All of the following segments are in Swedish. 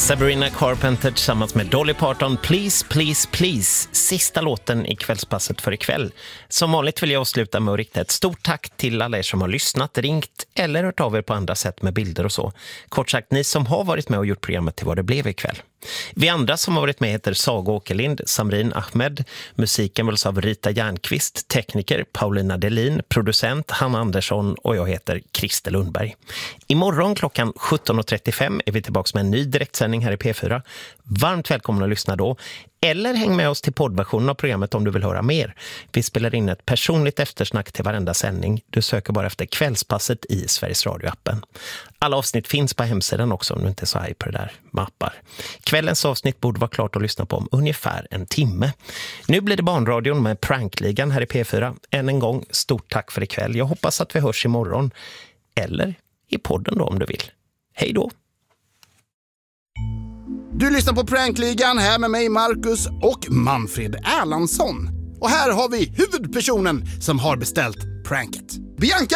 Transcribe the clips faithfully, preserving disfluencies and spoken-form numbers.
Sabrina Carpenter tillsammans med Dolly Parton, Please, Please, Please. Sista låten i kvällspasset för ikväll. Som vanligt vill jag avsluta med att rikta ett stort tack till alla er som har lyssnat, ringt eller hört av er på andra sätt med bilder och så. Kort sagt, ni som har varit med och gjort programmet till vad det blev ikväll. Vi andra som har varit med heter Saga Åkerlind, Samrin Ahmed, musiken väls av Rita Järnqvist, tekniker Paulina Delin, producent Hanna Andersson och jag heter Christer Lundberg. Imorgon klockan sjutton och trettiofem är vi tillbaka med en ny direktsändning här i P fyra. Varmt välkomna att lyssna då. Eller häng med oss till poddversionen av programmet om du vill höra mer. Vi spelar in ett personligt eftersnack till varenda sändning. Du söker bara efter Kvällspasset i Sveriges Radio-appen. Alla avsnitt finns på hemsidan också om du inte är så arg på det där mappar. Kvällens avsnitt borde vara klart att lyssna på om ungefär en timme. Nu blir det Barnradion med Prankligan här i P fyra. Än en gång, stort tack för ikväll. Jag hoppas att vi hörs imorgon. Eller i podden då om du vill. Hej då! Du lyssnar på Prankligan här med mig Marcus och Manfred Erlandsson. Och här har vi huvudpersonen som har beställt pranket. Bianca!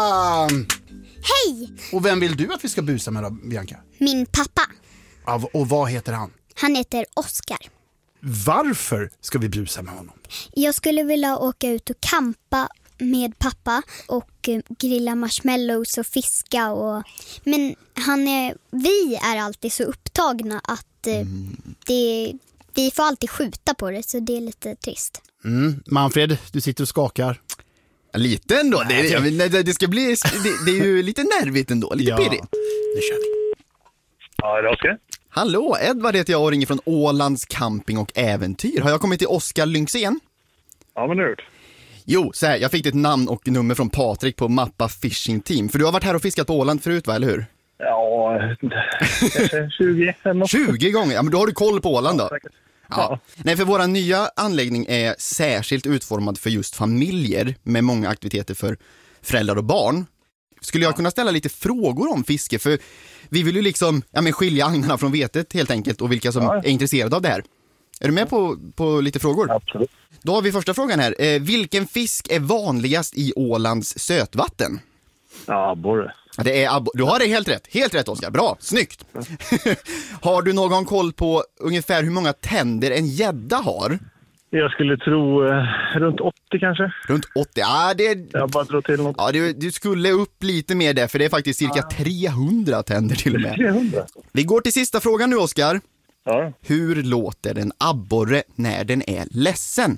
Hej! Och vem vill du att vi ska busa med då, Bianca? Min pappa. Ja, och vad heter han? Han heter Oskar. Varför ska vi busa med honom? Jag skulle vilja åka ut och campa med pappa och grilla marshmallows och fiska och... men han är... vi är alltid så upptagna att mm. det... vi får alltid skjuta på det, så det är lite trist. Mm. Manfred, du sitter och skakar. Lite ändå, det, är, det, det ska bli det, det är ju lite nervigt ändå, lite ja, pirrigt. Nu kör vi. Ja, det är Oskar. Hallå, Edvard heter jag och ringer från Ålands camping och äventyr. Har jag kommit till Oskar Lynxén? Ja, men det är det. Jo, så här, jag fick ett namn och nummer från Patrik på Mappa Fishing Team. För du har varit här och fiskat på Åland förut, va, eller hur? Ja, tjugo eller tjugo gånger? Ja, men då har du koll på Åland då. Ja, ja. Ja. Nej, för våra nya anläggning är särskilt utformad för just familjer med många aktiviteter för föräldrar och barn. Skulle jag kunna ställa lite frågor om fiske? För vi vill ju liksom ja, men skilja agnarna från vetet helt enkelt och vilka som ja. är intresserade av det här. Är du med på, på lite frågor? Absolut. Då har vi första frågan här. Eh, vilken fisk är vanligast i Ålands sötvatten? Ja, abborre. Det är abborre. Du har det helt rätt. Helt rätt, Oskar. Bra, snyggt. Har du någon koll på ungefär hur många tänder en gädda har? Jag skulle tro eh, runt åttio kanske. Runt åttio? Ja, det... Jag bara drar till något. Ja, du, du skulle upp lite mer där, för det är faktiskt cirka trehundra tänder till och med. trehundra? Vi går till sista frågan nu, Oskar. Ja. Hur låter en abborre när den är ledsen?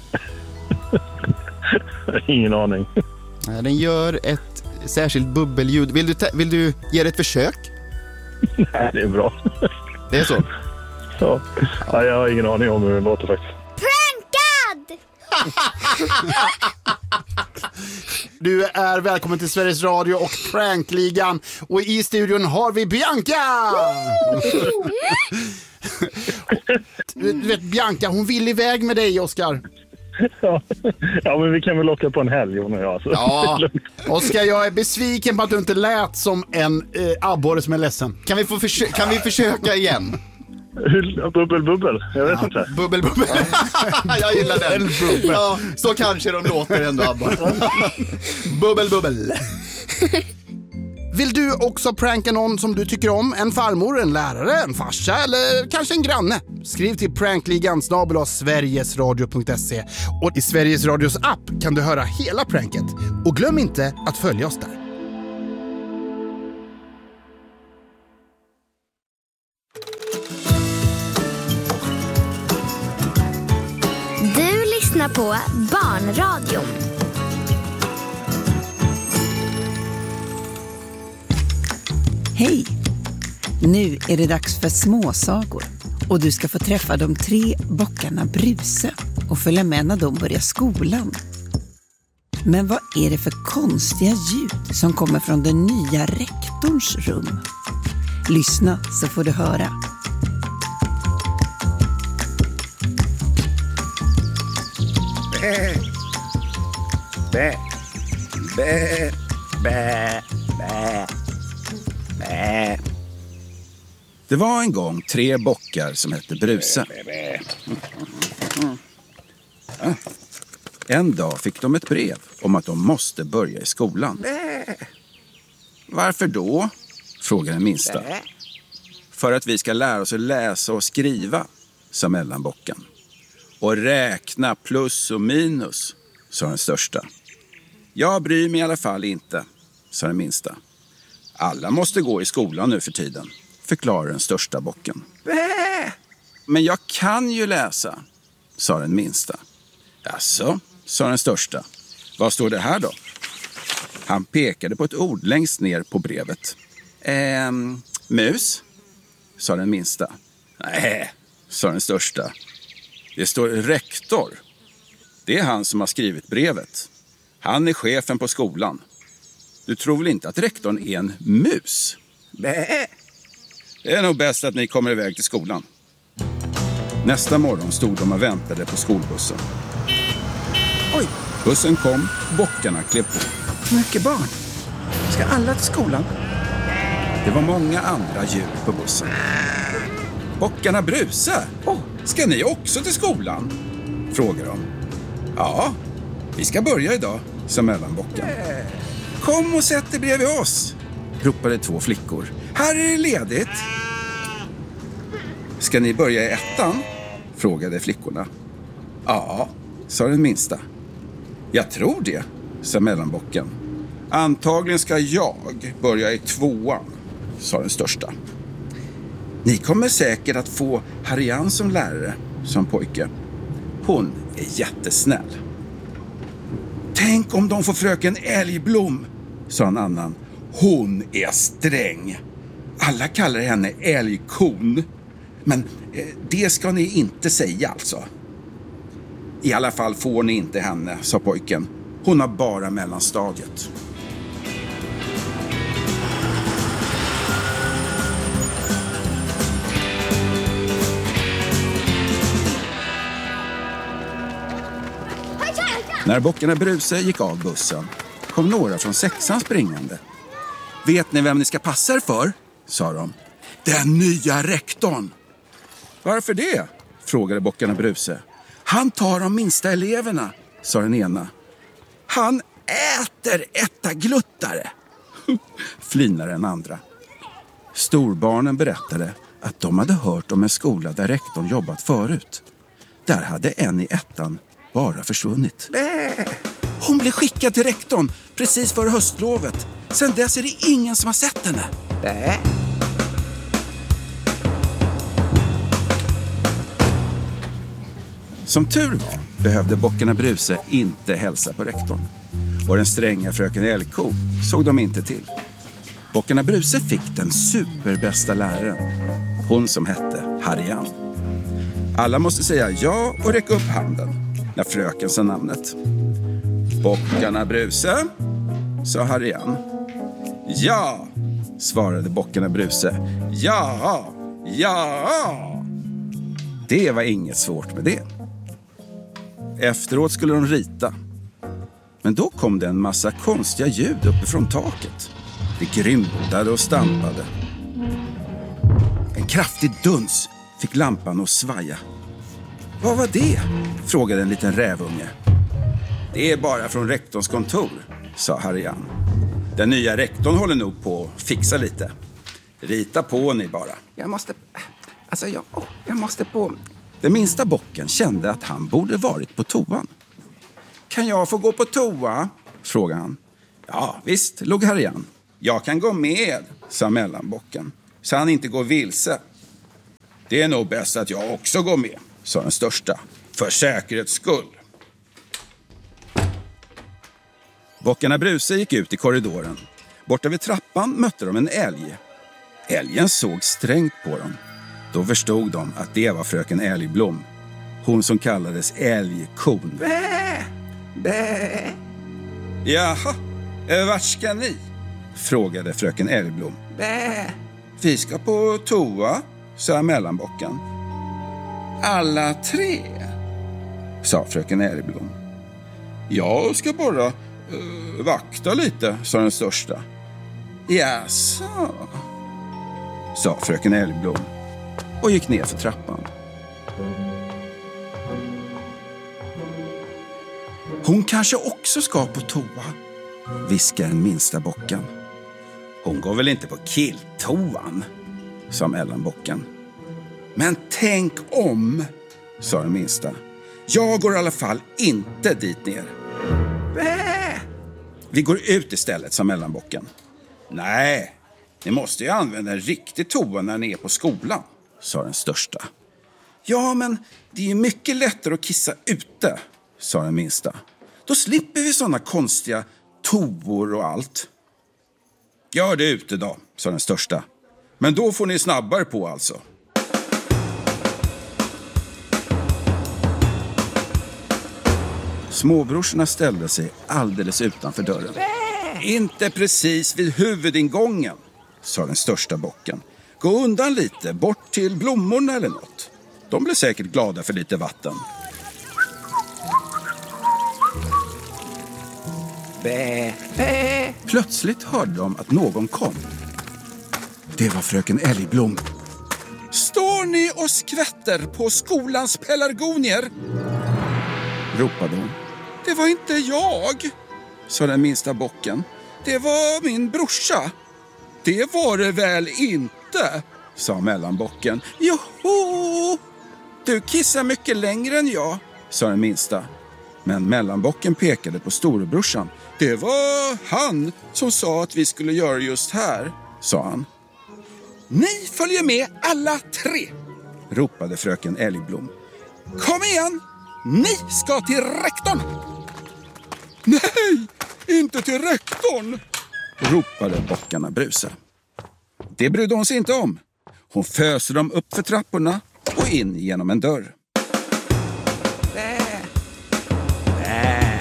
Ingen aning. Ja, den gör ett särskilt bubbelljud. Vill du, vill du ge det ett försök? Nej, det är bra. Det är så? Ja. Ja, jag har ingen aning om hur det låter faktiskt. Prankad! Du är välkommen till Sveriges Radio och Prankligan. Och i studion har vi Bianca! Du vet, Bianca, hon vill iväg med dig, Oskar. Ja. Ja, men vi kan väl åka på en helg, hon och jag. Så. Ja, Oskar, jag är besviken på att du inte lät som en eh, abborre som är ledsen. Kan vi, få försö- kan vi försöka igen? Bubbel, bubbel. Jag vet ja. inte. Bubbel, bubbel. Jag gillar den. Ja, så kanske de låter ändå, abborre. Bubbel, bubbel. Vill du också pranka någon som du tycker om? En farmor, en lärare, en farsa eller kanske en granne? Skriv till prankligan snabel-a sverigesradio punkt se. Och i Sveriges Radios app kan du höra hela pranket. Och glöm inte att följa oss där. Du lyssnar på Barnradion. Hej! Nu är det dags för småsagor och du ska få träffa de tre bockarna Bruse och följa med när de börjar skolan. Men vad är det för konstiga ljud som kommer från den nya rektorns rum? Lyssna så får du höra. Bä, bä, bä, bä, bä. Bä. Det var en gång tre bockar som hette Bruse. En dag fick de ett brev om att de måste börja i skolan. Varför då? Frågade den minsta. För att vi ska lära oss att läsa och skriva, sa mellanbocken. Och räkna plus och minus, sa den största. Jag bryr mig i alla fall inte, sa den minsta. Alla måste gå i skolan nu för tiden, förklarar den största bocken. Bä! Men jag kan ju läsa, sa den minsta. Jaså, sa den största. Vad står det här då? Han pekade på ett ord längst ner på brevet. Ehm, mus, sa den minsta. Nej, sa den största. Det står rektor. Det är han som har skrivit brevet. Han är chefen på skolan. Du tror väl inte att rektorn är en mus? Bä. Det är nog bäst att ni kommer iväg till skolan. Nästa morgon stod de och väntade på skolbussen. Oj, bussen kom, bockarna klev på. Mycket barn. Ska alla till skolan? Det var många andra djur på bussen. Bockarna Bruse, oh, ska ni också till skolan? Frågar de. Ja, vi ska börja idag, sa mellanbocken. Kom och sätt dig bredvid oss, ropade två flickor. Här är det ledigt. Ska ni börja i ettan? Frågade flickorna. Ja, sa den minsta. Jag tror det, sa mellanbocken. Antagligen ska jag börja i tvåan, sa den största. Ni kommer säkert att få Harian som lärare, sa en pojke. Hon är jättesnäll. Tänk om de får fröken Älgblom, sa en annan. Hon är sträng. Alla kallar henne Älgkon. Men eh, det ska ni inte säga alltså. I alla fall får ni inte henne, sa pojken. Hon har bara mellanstadiet. När bockarna Bruse gick av bussen kom några från sexan springande. Vet ni vem ni ska passa er för? Sa de. Den nya rektorn. Varför det? Frågade bockarna Bruse. Han tar de minsta eleverna, sa den ena. Han äter ättagluttare, flinade den andra. Storbarnen berättade att de hade hört om en skola där rektorn jobbat förut. Där hade en i ettan bara försvunnit. Bä! Hon blev skickad till rektorn precis före höstlovet. Sen dess är det ingen som har sett henne. Bä! Som tur var behövde bockarna Bruse inte hälsa på rektorn. Och den stränga fröken Älgko såg de inte till. Bockarna Bruse fick den superbästa läraren. Hon som hette Harian. Alla måste säga ja och räcka upp handen när fröken sa namnet. Bockarna Bruse, sa Harian. Ja, svarade bockarna Bruse. Ja, ja. Det var inget svårt med det. Efteråt skulle de rita. Men då kom det en massa konstiga ljud uppifrån taket. Det grymtade och stampade. En kraftig duns fick lampan att svaja. Vad var det? Frågade en liten rävunge. Det är bara från rektorns kontor, sa Harian. Den nya rektorn håller nog på att fixa lite. Rita på ni bara. Jag måste... Alltså jag, oh, jag måste på... Den minsta bocken kände att han borde varit på toan. Kan jag få gå på toa? Frågade han. Ja, visst, låg Harian. Jag kan gå med, sa mellanbocken. Så han inte går vilse. Det är nog bäst att jag också går med, sa den största. För säkerhets skull. Bockarna Bruse gick ut i korridoren. Borta vid trappan mötte de en älg. Älgen såg strängt på dem. Då förstod de att det var fröken Älgblom. Hon som kallades Älgkon. Bä! Bä! Jaha, vart ska ni? Frågade fröken Älgblom. Bä! Vi ska på toa, sa mellanbocken. Alla tre, sa fröken Älgblom. Jag ska bara uh, vakta lite, sa den största. Jaså, sa fröken Älgblom och gick ner för trappan. Hon kanske också ska på toa, viskade den minsta bocken. Hon går väl inte på killtoan, sa mellanbocken. Men tänk om, sa den minsta. Jag går i alla fall inte dit ner. Bä! Vi går ut istället, sa mellanbocken. Nej, ni måste ju använda en riktig toa när ni är på skolan, sa den största. Ja, men det är mycket lättare att kissa ute, sa den minsta. Då slipper vi sådana konstiga toor och allt. Gör det ute då, sa den största. Men då får ni snabbare på alltså. Småbrorsorna ställde sig alldeles utanför dörren. Inte precis vid huvudingången, sa den största bocken. Gå undan lite, bort till blommorna eller något. De blir säkert glada för lite vatten. Bä, bä. Plötsligt hörde de att någon kom. Det var fröken Älgblom. Står ni och skvätter på skolans pelargonier? Ropade hon. Det var inte jag, sa den minsta bocken. Det var min brorsa. Det var det väl inte, sa mellanbocken. Joho! Du kissar mycket längre än jag, sa den minsta. Men mellanbocken pekade på storebrorsan. Det var han som sa att vi skulle göra just här, sa han. Ni följer med alla tre, ropade fröken Älgblom. Kom igen, ni ska till rektorn. Nej, inte till rektorn, ropade bockarna Bruse. Det brydde hon sig inte om. Hon föste dem upp för trapporna och in genom en dörr. Bä. Bä.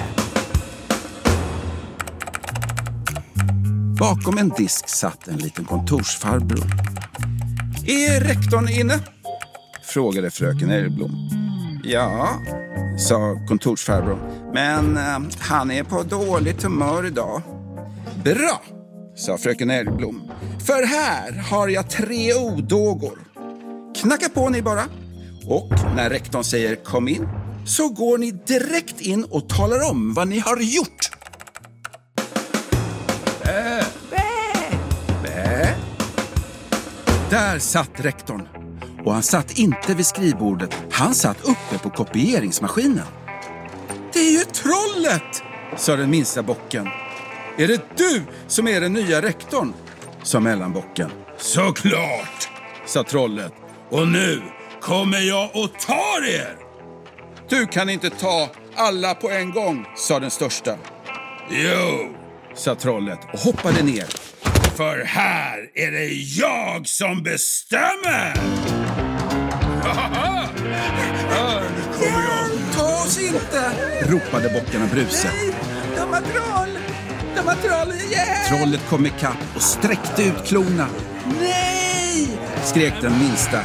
Bakom en disk satt en liten kontorsfarbror. Är rektorn inne? Frågade fröken Älgblom. Ja, sa kontorsfarbror. Men eh, han är på dåligt humör idag. Bra, sa fröken Älgblom. För här har jag tre odågor. Knacka på ni bara. Och när rektorn säger kom in så går ni direkt in och talar om vad ni har gjort. Bä, bä, bä. Där satt rektorn. Och han satt inte vid skrivbordet. Han satt uppe på kopieringsmaskinen. Det är ju trollet, sa den minsta bocken. Är det du som är den nya rektorn, sa mellanbocken. Såklart, sa trollet. Och nu kommer jag och tar er. Du kan inte ta alla på en gång, sa den största. Jo, sa trollet och hoppade ner. För här är det jag som bestämmer. Hjälp, ta oss inte, ropade bockarna Bruse. Nej, de har troll, de har troll, hjälp. Trollet kom ikapp och sträckte ut klorna. Nej, skrek den minsta.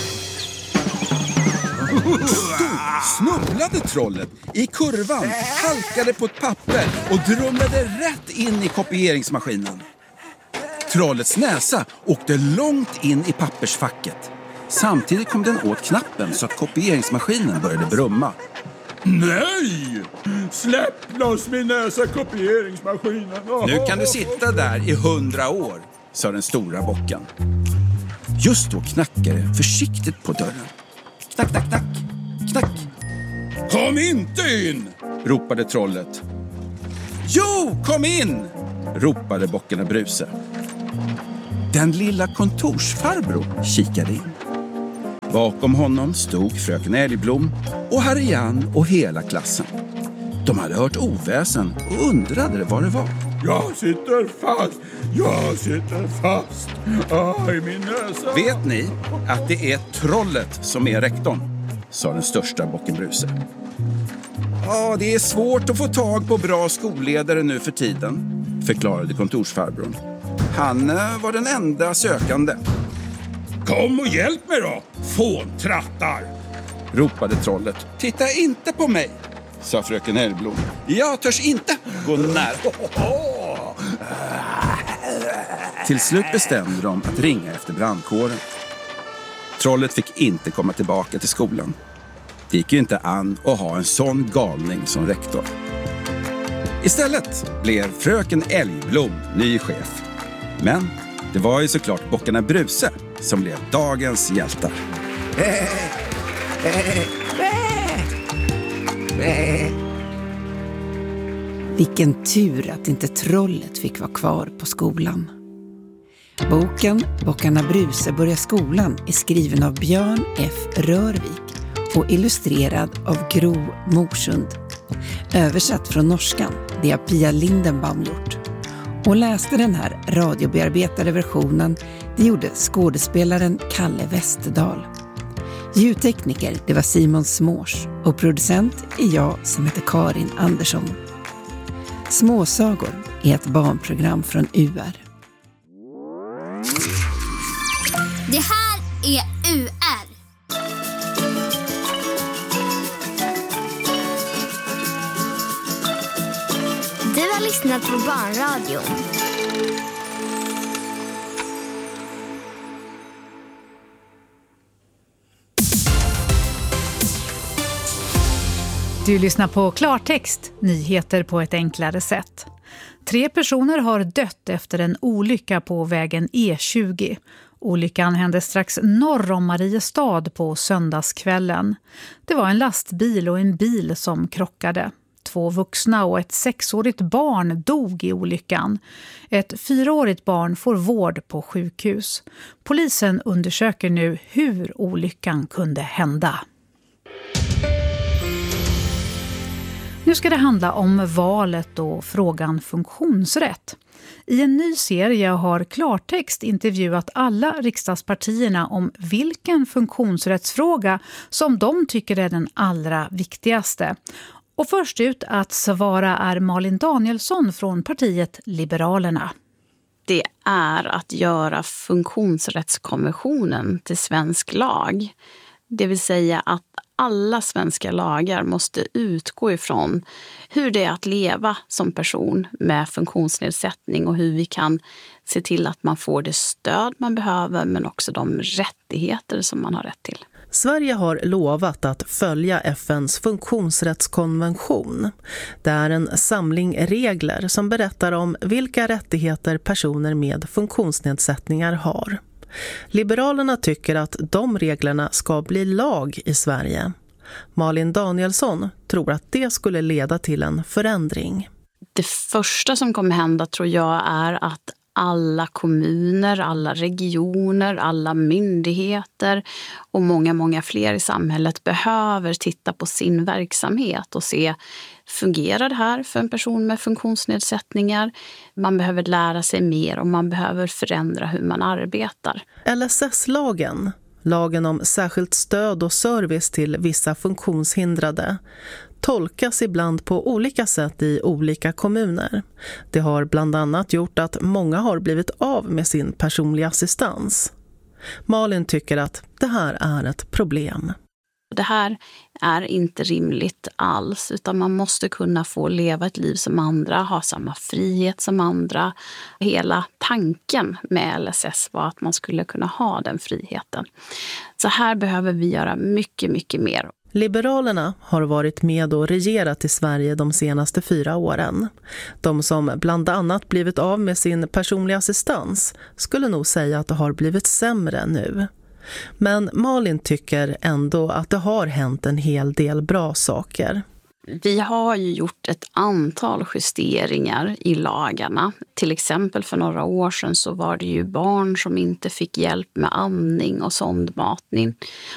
Då snubblade trollet i kurvan, halkade på ett papper och drumlade rätt in i kopieringsmaskinen. Trollets näsa åkte långt in i pappersfacket. Samtidigt kom den åt knappen så att kopieringsmaskinen började brumma. Nej! Släpp loss min näsa, kopieringsmaskinen! Oh. Nu kan du sitta där i hundra år, sa den stora bocken. Just då knackade det försiktigt på dörren. Knack, knack, knack, knack. Kom inte in, ropade trollet. Jo, kom in, ropade bockarna Bruse. Den lilla kontorsfarbror kikade in. Bakom honom stod fröken Älgblom och Harrian och hela klassen. De hade hört oväsen och undrade vad det var. Jag sitter fast, jag sitter fast ah, i min näsa. Vet ni att det är trollet som är rektorn, sa den största bocken Bruse. Ja, det är svårt att få tag på bra skolledare nu för tiden, förklarade kontorsfarbrorn. Han var den enda sökande. Kom och hjälp mig då, fåntrattar, ropade trollet. Titta inte på mig, sa fröken Älgblom. Jag törs inte gå nära. Till slut bestämde de att ringa efter brandkåren. Trollet fick inte komma tillbaka till skolan. Det gick ju inte an att ha en sån galning som rektor. Istället blev fröken Älgblom ny chef. Men det var ju såklart bockarna Bruse som blev dagens hjältar. Vilken tur att inte trollet fick vara kvar på skolan. Boken Bockarna Bruse börjar skolan är skriven av Björn F. Rörvik och illustrerad av Gro Morsund. Översatt från norskan, det har Pia Lindenbaum gjort. Och läste den här radiobearbetade versionen, det gjorde skådespelaren Kalle Westerdahl. Ljudtekniker, det var Simon Smårs och producent är jag som heter Karin Andersson. Småsagor är ett barnprogram från U R. Det här är U R. Du har lyssnat på Barnradion. Du lyssnar på Klartext, nyheter på ett enklare sätt. Tre personer har dött efter en olycka på vägen E tjugo. Olyckan hände strax norr om Mariestad på söndagskvällen. Det var en lastbil och en bil som krockade. Två vuxna och ett sexårigt barn dog i olyckan. Ett fyraårigt barn får vård på sjukhus. Polisen undersöker nu hur olyckan kunde hända. Nu ska det handla om valet och frågan funktionsrätt. I en ny serie har Klartext intervjuat alla riksdagspartierna om vilken funktionsrättsfråga som de tycker är den allra viktigaste. Och först ut att svara är Malin Danielsson från partiet Liberalerna. Det är att göra funktionsrättskonventionen till svensk lag. Det vill säga att alla svenska lagar måste utgå ifrån hur det är att leva som person med funktionsnedsättning och hur vi kan se till att man får det stöd man behöver men också de rättigheter som man har rätt till. Sverige har lovat att följa F N:s funktionsrättskonvention. Det är en samling regler som berättar om vilka rättigheter personer med funktionsnedsättningar har. Liberalerna tycker att de reglerna ska bli lag i Sverige. Malin Danielsson tror att det skulle leda till en förändring. Det första som kommer hända tror jag är att alla kommuner, alla regioner, alla myndigheter och många, många fler i samhället behöver titta på sin verksamhet och se, fungerar det här för en person med funktionsnedsättningar? Man behöver lära sig mer och man behöver förändra hur man arbetar. L S S-lagen, lagen om särskilt stöd och service till vissa funktionshindrade, tolkas ibland på olika sätt i olika kommuner. Det har bland annat gjort att många har blivit av med sin personliga assistans. Malin tycker att det här är ett problem. Det här är inte rimligt alls, utan man måste kunna få leva ett liv som andra, ha samma frihet som andra. Hela tanken med L S S var att man skulle kunna ha den friheten. Så här behöver vi göra mycket, mycket mer. Liberalerna har varit med och regerat i Sverige de senaste fyra åren. De som bland annat blivit av med sin personliga assistans skulle nog säga att det har blivit sämre nu. Men Malin tycker ändå att det har hänt en hel del bra saker. Vi har ju gjort ett antal justeringar i lagarna. Till exempel för några år sedan så var det ju barn som inte fick hjälp med amning och sondmatning.